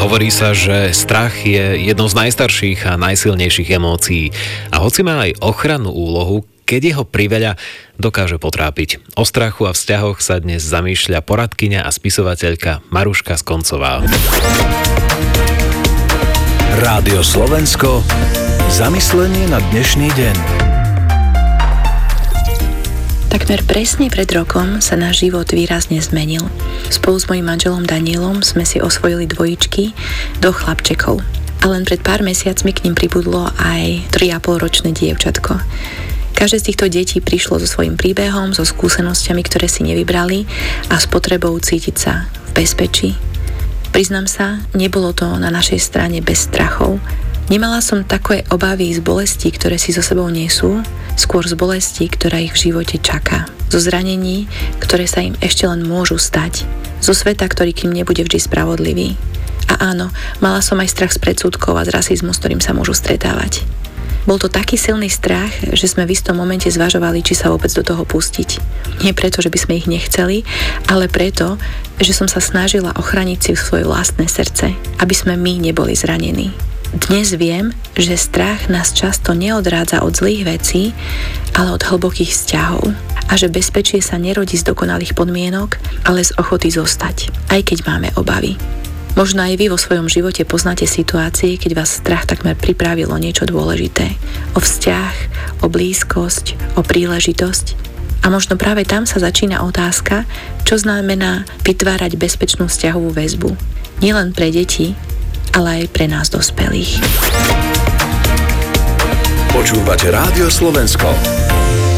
Hovorí sa, že strach je jednou z najstarších a najsilnejších emócií a hoci má aj ochrannú úlohu, keď jeho priveľa dokáže potrápiť. O strachu a vzťahoch sa dnes zamýšľa poradkyňa a spisovateľka Maruška Skoncová. Rádio Slovensko. Zamyslenie na dnešný deň. Takmer presne pred rokom sa náš život výrazne zmenil. Spolu s mojím manželom Danielom sme si osvojili dvojičky do chlapčekov. A len pred pár mesiacmi k ním pribudlo aj 3,5-ročné dievčatko. Každé z týchto detí prišlo so svojím príbehom, so skúsenosťami, ktoré si nevybrali a s potrebou cítiť sa v bezpečí. Priznám sa, nebolo to na našej strane bez strachov. Nemala som také obavy z bolestí, ktoré si so sebou nesú, skôr z bolestí, ktorá ich v živote čaká. Zo zranení, ktoré sa im ešte len môžu stať. Zo sveta, ktorý k nim nebude vždy spravodlivý. A áno, mala som aj strach z predsudkov a z rasizmu, s ktorým sa môžu stretávať. Bol to taký silný strach, že sme v istom momente zvažovali, či sa vôbec do toho pustiť. Nie preto, že by sme ich nechceli, ale preto, že som sa snažila ochrániť si svoje vlastné srdce, aby sme my neboli zranení. Dnes viem, že strach nás často neodrádza od zlých vecí, ale od hlbokých vzťahov. A že bezpečie sa nerodí z dokonalých podmienok, ale z ochoty zostať, aj keď máme obavy. Možno aj vy vo svojom živote poznáte situácie, keď vás strach takmer pripravilo niečo dôležité. O vzťah, o blízkosť, o príležitosť. A možno práve tam sa začína otázka, čo znamená vytvárať bezpečnú vzťahovú väzbu. Nielen pre deti, ale aj pre nás dospelých. Počúvate Rádio Slovensko.